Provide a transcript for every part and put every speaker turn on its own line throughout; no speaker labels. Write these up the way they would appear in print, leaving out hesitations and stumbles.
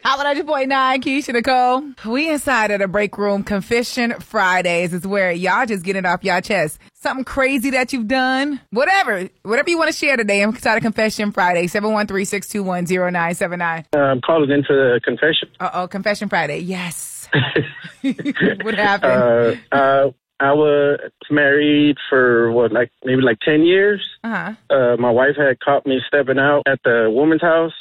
Hot 100.9, Keisha Nicole. We inside of the break room. Confession Fridays is where y'all just get it off y'all chest. Something crazy that you've done. Whatever you want to share today. I'm inside of Confession Friday. 713-621-0979.
I'm calling into the confession.
Confession Friday. Yes. What happened?
I was married for maybe 10 years.
Uh-huh.
My wife had caught me stepping out at the woman's house,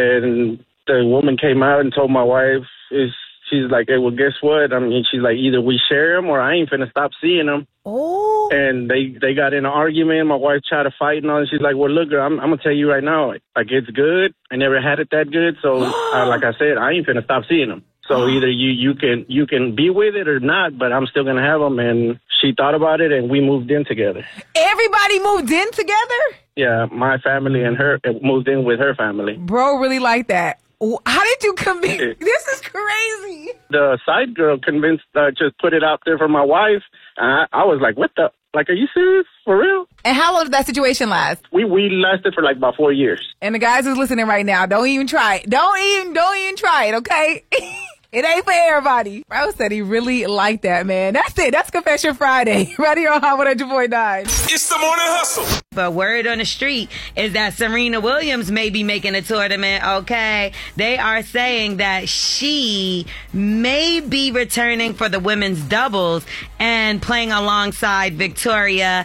and the woman came out and told my wife, she's like, hey, well, guess what? I mean, she's like, either we share them or I ain't finna stop seeing them.
Oh.
And they got in an argument. My wife tried to fight and all. And she's like, well, look, girl, I'm going to tell you right now, like, it's good. I never had it that good. So, like I said, I ain't finna stop seeing them. So either you can be with it or not, but I'm still going to have them. And she thought about it, and we moved in together.
Everybody moved in together?
Yeah, my family and her moved in with her family.
Bro really like that. How did you convince? This is crazy.
The side girl convinced, just put it out there for my wife. And I was like, what the? Like, are you serious? For real?
And how long did that situation last?
We lasted for about 4 years.
And the guys who's listening right now, don't even try it. Don't even try it, okay? It ain't for everybody. Bro said he really liked that, man. That's it. That's Confession Friday. Right here on Hot 100.9.
It's the Morning Hustle.
But word on the street is that Serena Williams may be making a tournament, okay? They are saying that she may be returning for the women's doubles and playing alongside Victoria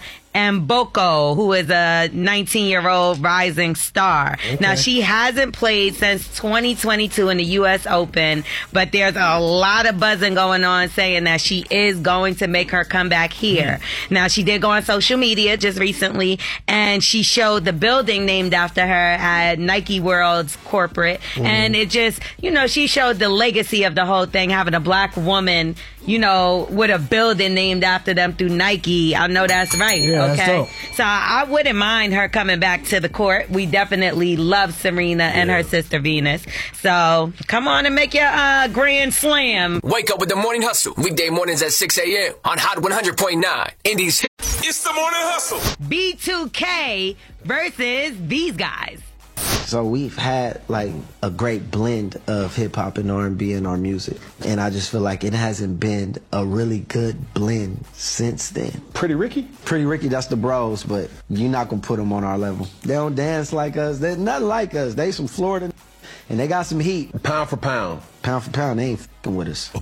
Mboko, who is a 19-year-old rising star. Okay. Now, she hasn't played since 2022 in the U.S. Open, but there's a lot of buzzing going on saying that she is going to make her comeback here. Now, she did go on social media just recently, and she showed the building named after her at Nike World's corporate, and it just, she showed the legacy of the whole thing, having a black woman, with a building named after them through Nike. I know that's right.
Yeah,
okay.
that's dope.
So I wouldn't mind her coming back to the court. We definitely love Serena and her sister Venus. So come on and make your grand slam.
Wake up with the Morning Hustle. Weekday mornings at 6 a.m. on Hot 100.9. Indies. It's the Morning Hustle.
B2K versus these guys.
So we've had a great blend of hip hop and R&B in our music, and I just feel like it hasn't been a really good blend since then.
Pretty Ricky,
that's the bros, but you're not gonna put them on our level. They don't dance like us. They're nothing like us. They some Florida, and they got some heat.
Pound for pound,
they ain't fucking with us.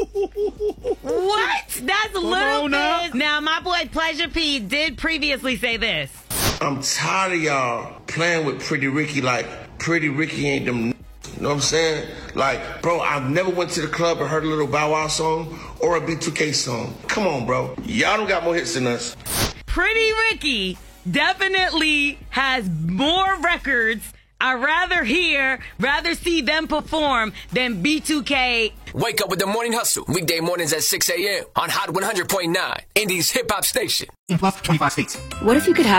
What? That's a little bit. Now, my boy Pleasure P did previously say this.
I'm tired of y'all playing with Pretty Ricky like Pretty Ricky ain't them. You know what I'm saying? Like, bro, I've never went to the club and heard a little Bow Wow song or a B2K song. Come on, bro. Y'all don't got more hits than us.
Pretty Ricky definitely has more records. I'd rather see them perform than B2K.
Wake up with the Morning Hustle. Weekday mornings at 6 a.m. on Hot 100.9. Indies hip hop station.
In plus 25 states.
What if you could have